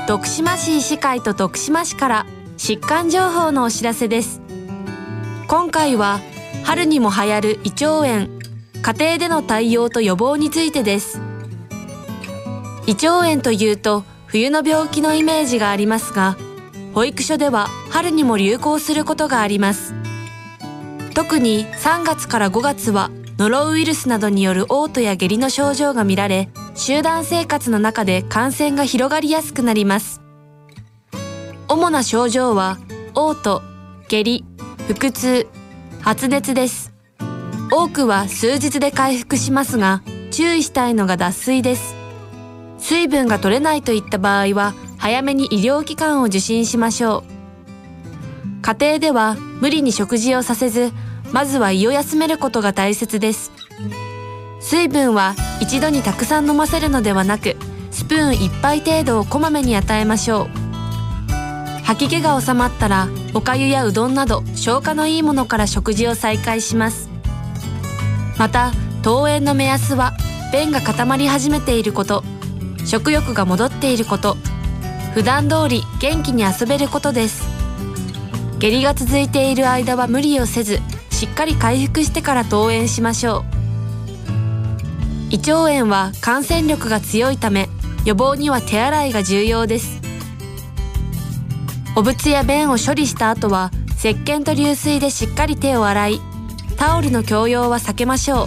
徳島市医師会と徳島市から疾患情報のお知らせです。今回は春にも流行る胃腸炎、家庭での対応と予防についてです。胃腸炎というと冬の病気のイメージがありますが、保育所では春にも流行することがあります。特に3月から5月はノロウイルスなどによる嘔吐や下痢の症状が見られ、集団生活の中で感染が広がりやすくなります。主な症状は嘔吐、下痢、腹痛、発熱です。多くは数日で回復しますが、注意したいのが脱水です。水分が取れないといった場合は早めに医療機関を受診しましょう。家庭では無理に食事をさせず、まずは胃を休めることが大切です。水分は一度にたくさん飲ませるのではなく、スプーン1杯程度をこまめに与えましょう。吐き気が収まったら、おかゆやうどんなど消化のいいものから食事を再開します。また、登園の目安は便が固まり始めていること、食欲が戻っていること、普段通り元気に遊べることです。下痢が続いている間は無理をせず、しっかり回復してから登園しましょう。胃腸炎は感染力が強いため、予防には手洗いが重要です。お物や便を処理した後は、石鹸と流水でしっかり手を洗い、タオルの共用は避けましょう。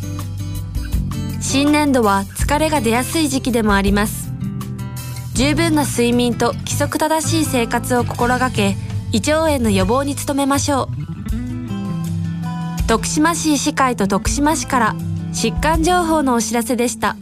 新年度は疲れが出やすい時期でもあります。十分な睡眠と規則正しい生活を心がけ、胃腸炎の予防に努めましょう。徳島市医師会と徳島市から疾患情報のお知らせでした。